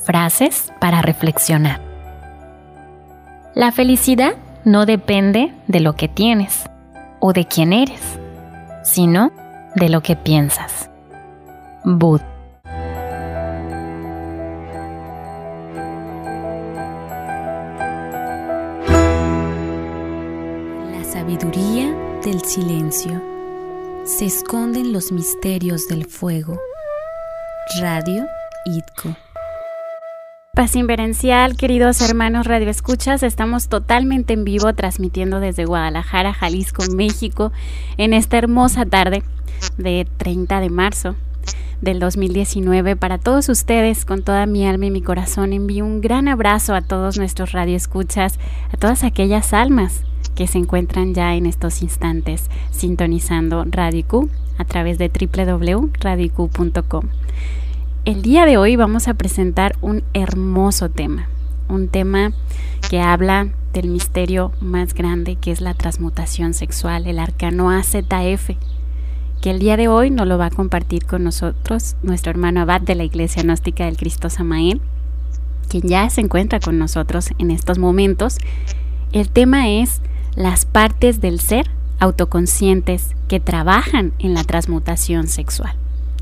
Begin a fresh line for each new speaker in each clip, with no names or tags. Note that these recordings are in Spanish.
Frases para reflexionar. La felicidad no depende de lo que tienes o de quién eres, sino de lo que piensas. Bud.
La sabiduría del silencio. Se esconden los misterios del fuego. Radio IDCO.
Paz inverencial, queridos hermanos radioescuchas, estamos totalmente en vivo transmitiendo desde Guadalajara, Jalisco, México, en esta hermosa tarde de 30 de marzo del 2019. Para todos ustedes, con toda mi alma y mi corazón, envío un gran abrazo a todos nuestros radioescuchas, a todas aquellas almas que se encuentran ya en estos instantes sintonizando Radio IQ a través de www.radioiq.com. El día de hoy vamos a presentar un hermoso tema, un tema que habla del misterio más grande, que es la transmutación sexual, el arcano AZF, que el día de hoy nos lo va a compartir con nosotros nuestro hermano abad de la Iglesia Gnóstica del Cristo Samael, quien ya se encuentra con nosotros en estos momentos. El tema es las partes del ser autoconscientes que trabajan en la transmutación sexual.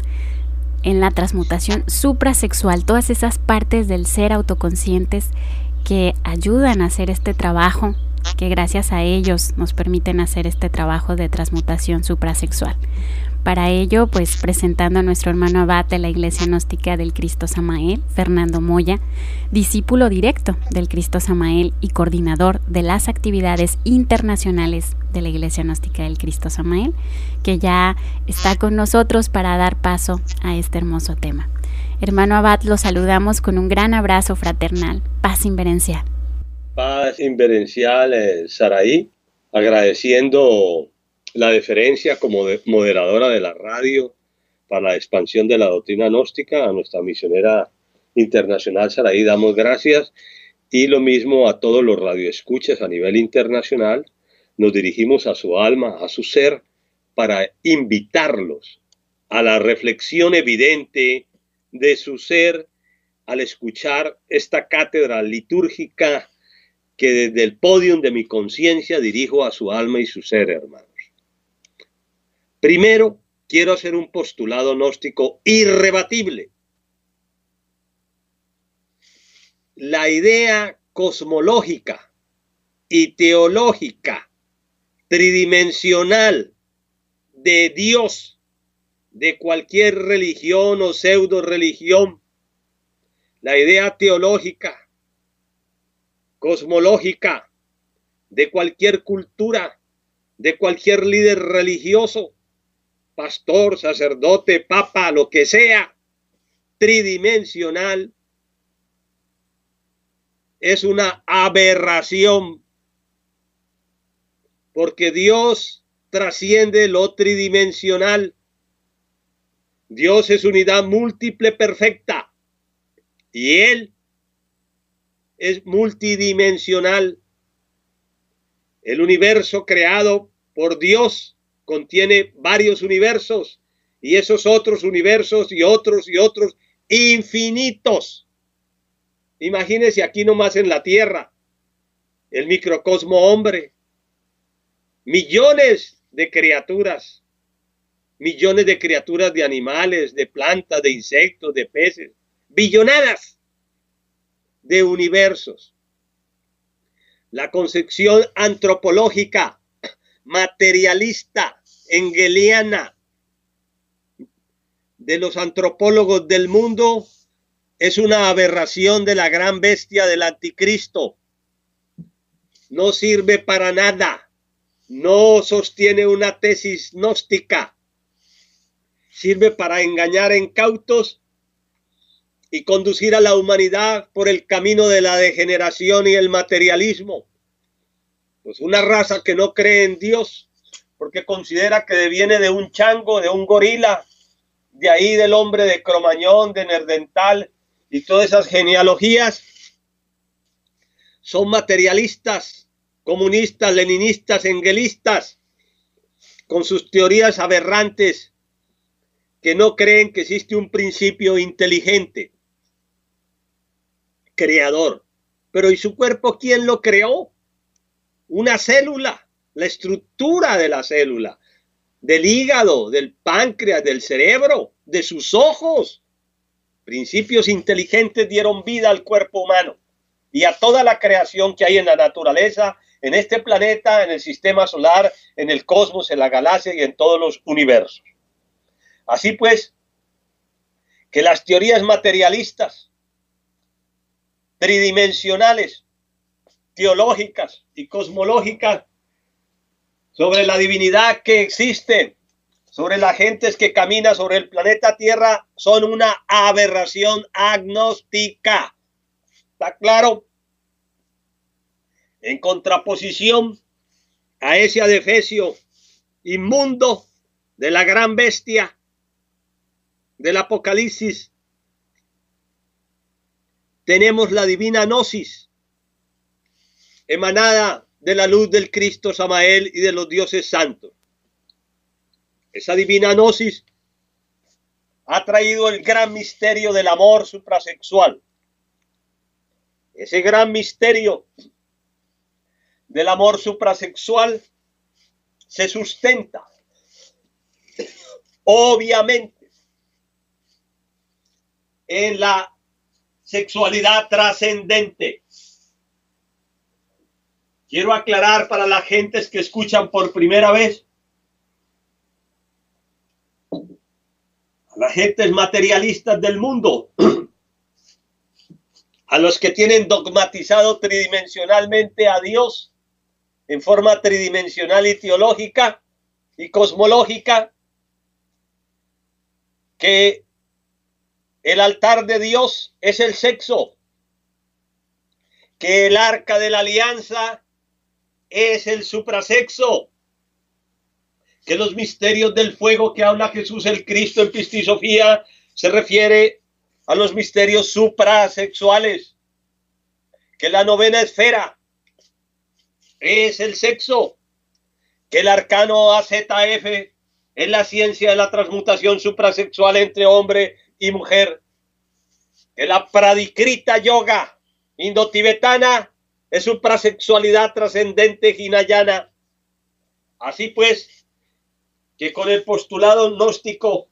En la transmutación suprasexual, todas esas partes del ser autoconscientes que ayudan a hacer este trabajo, que gracias a ellos nos permiten hacer este trabajo de transmutación suprasexual. Para ello, pues presentando a nuestro hermano abad de la Iglesia Gnóstica del Cristo Samael, Fernando Moya, discípulo directo del Cristo Samael y coordinador de las actividades internacionales de la Iglesia Gnóstica del Cristo Samael, que ya está con nosotros para dar paso a este hermoso tema. Hermano abad, lo saludamos con un gran abrazo fraternal. Paz inverencial.
Paz inverencial, Saraí, agradeciendo la deferencia como moderadora de la radio para la expansión de la doctrina gnóstica. A nuestra misionera internacional Saraí damos gracias, y lo mismo a todos los radioescuchas a nivel internacional. Nos dirigimos a su alma, a su ser, para invitarlos a la reflexión evidente de su ser al escuchar esta cátedra litúrgica que desde el podium de mi conciencia dirijo a su alma y su ser, hermanos. Primero, quiero hacer un postulado gnóstico irrebatible. La idea cosmológica y teológica tridimensional de Dios, de cualquier religión o pseudo religión, la idea teológica, cosmológica de cualquier cultura, de cualquier líder religioso, pastor, sacerdote, papa, lo que sea, tridimensional, es una aberración, porque Dios trasciende lo tridimensional. Dios es unidad múltiple perfecta, y Él es multidimensional. El universo creado por Dios contiene varios universos, y esos otros universos y otros infinitos. Imagínense aquí nomás en la Tierra, el microcosmo hombre, millones de criaturas de animales, de plantas, de insectos, de peces, billonadas de universos. La concepción antropológica, materialista, hegeliana de los antropólogos del mundo es una aberración de la gran bestia del anticristo. No sirve para nada, no sostiene una tesis gnóstica, sirve para engañar incautos y conducir a la humanidad por el camino de la degeneración y el materialismo. Pues una raza que no cree en Dios, porque considera que viene de un chango, de un gorila, de ahí del hombre de Cromañón, de Nerdental, y todas esas genealogías, son materialistas, comunistas, leninistas, engelistas, con sus teorías aberrantes, que no creen que existe un principio inteligente. creador. Pero ¿y su cuerpo quién lo creó? Una célula, la estructura de la célula, del hígado, del páncreas, del cerebro, de sus ojos. Principios inteligentes dieron vida al cuerpo humano y a toda la creación que hay en la naturaleza, en este planeta, en el sistema solar, en el cosmos, en la galaxia y en todos los universos. Así pues, que las teorías materialistas, tridimensionales, teológicas y cosmológicas sobre la divinidad que existe, sobre las gentes que caminan sobre el planeta Tierra, son una aberración agnóstica. ¿Está claro? En contraposición a ese adefesio inmundo de la gran bestia del Apocalipsis, tenemos la divina gnosis, emanada de la luz del Cristo Samael y de los dioses santos. Esa divina gnosis ha traído el gran misterio del amor suprasexual. Ese gran misterio del amor suprasexual se sustenta, obviamente, en la sexualidad trascendente. Quiero aclarar para las gentes que escuchan por primera vez, a las gentes materialistas del mundo, a los que tienen dogmatizado tridimensionalmente a Dios en forma tridimensional y teológica y cosmológica, que el altar de Dios es el sexo, que el arca de la alianza es el suprasexo, que los misterios del fuego que habla Jesús el Cristo en Pistisofía se refiere a los misterios suprasexuales, que la novena esfera es el sexo, que el arcano AZF es la ciencia de la transmutación suprasexual entre hombre y mujer, que la Pradikrita Yoga indotibetana es suprasexualidad trascendente hinayana. Así pues, que con el postulado gnóstico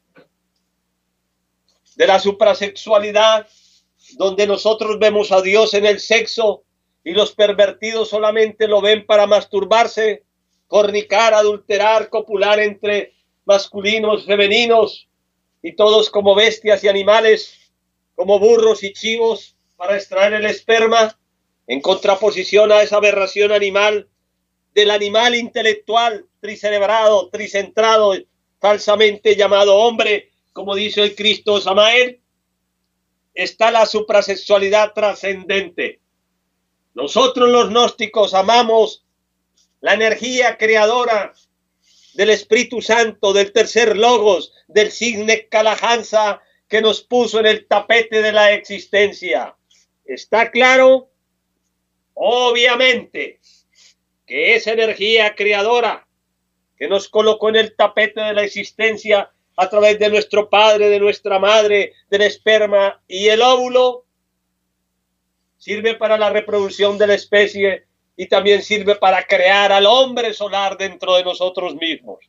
de la suprasexualidad, donde nosotros vemos a Dios en el sexo y los pervertidos solamente lo ven para masturbarse, fornicar, adulterar, copular entre masculinos, femeninos, y todos como bestias y animales, como burros y chivos, para extraer el esperma, en contraposición a esa aberración animal, del animal intelectual, tricerebrado, tricentrado, falsamente llamado hombre, como dice el Cristo Samael, está la suprasexualidad trascendente. Nosotros los gnósticos amamos la energía creadora del Espíritu Santo, del tercer logos, del cisne Kalahansa que nos puso en el tapete de la existencia. ¿Está claro? Obviamente que esa energía creadora que nos colocó en el tapete de la existencia a través de nuestro padre, de nuestra madre, del esperma y el óvulo, sirve para la reproducción de la especie y también sirve para crear al hombre solar dentro de nosotros mismos.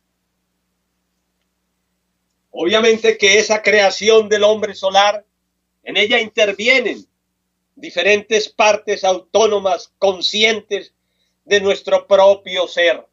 Obviamente que esa creación del hombre solar, en ella intervienen diferentes partes autónomas, conscientes de nuestro propio ser.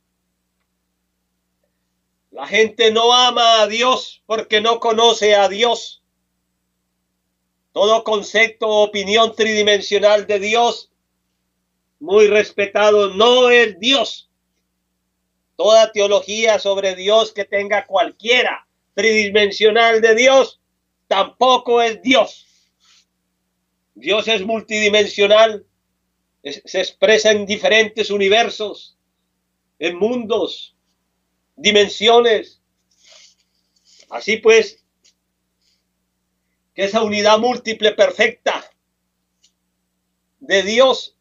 La gente no ama a Dios porque no conoce a Dios. Todo concepto o opinión tridimensional de Dios, muy respetado, no es Dios. Toda teología sobre Dios que tenga cualquiera tridimensional de Dios, tampoco es Dios. Dios es multidimensional, se expresa en diferentes universos, en mundos, dimensiones. Así pues, que esa unidad múltiple perfecta de Dios